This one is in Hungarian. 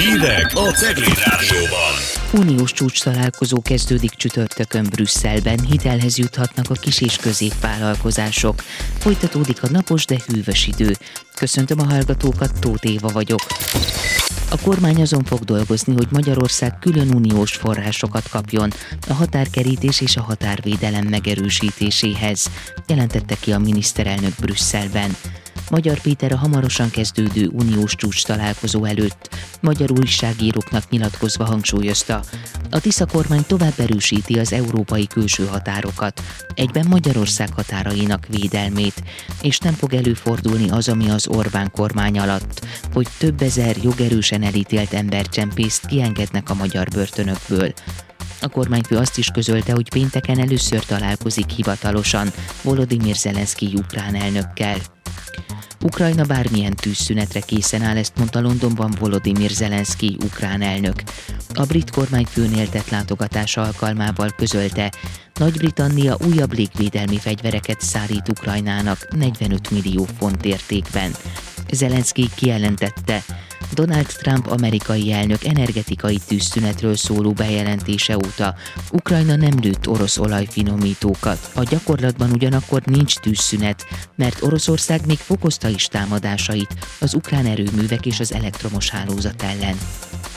Hírek a Cegléd Rádióban. Uniós csúcs találkozó kezdődik csütörtökön Brüsszelben, hitelhez juthatnak a kis- és középvállalkozások. Folytatódik a napos, de hűvös idő. Köszöntöm a hallgatókat, Tóth Éva vagyok. A kormány azon fog dolgozni, hogy Magyarország külön uniós forrásokat kapjon a határkerítés és a határvédelem megerősítéséhez, jelentette ki a miniszterelnök Brüsszelben. Magyar Péter a hamarosan kezdődő uniós csúcs találkozó előtt magyar újságíróknak nyilatkozva hangsúlyozta, a Tisza kormány tovább erősíti az európai külső határokat, egyben Magyarország határainak védelmét, és nem fog előfordulni az, ami az Orbán kormány alatt, hogy több ezer jogerősen elítélt embercsempészt kiengednek a magyar börtönökből. A kormányfő azt is közölte, hogy pénteken először találkozik hivatalosan Volodymyr Zelenszkij ukrán elnökkel. Ukrajna bármilyen tűzszünetre készen áll, ezt mondta Londonban Volodymyr Zelenszkij ukrán elnök. A brit kormányfőnél tett látogatása alkalmával közölte, Nagy-Britannia újabb légvédelmi fegyvereket szállít Ukrajnának 45 millió font értékben. Zelenszkij kijelentette, Donald Trump amerikai elnök energetikai tűzszünetről szóló bejelentése óta Ukrajna nem lőtt orosz olajfinomítókat. A gyakorlatban ugyanakkor nincs tűzszünet, mert Oroszország még fokozta is támadásait az ukrán erőművek és az elektromos hálózat ellen.